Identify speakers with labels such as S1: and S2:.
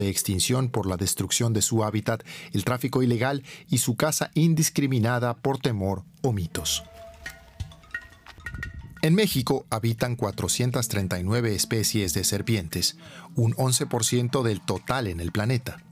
S1: de extinción por la destrucción de su hábitat, el tráfico ilegal y su caza indiscriminada por temor o mitos. En México habitan 439 especies de serpientes, un 11% del total en el planeta.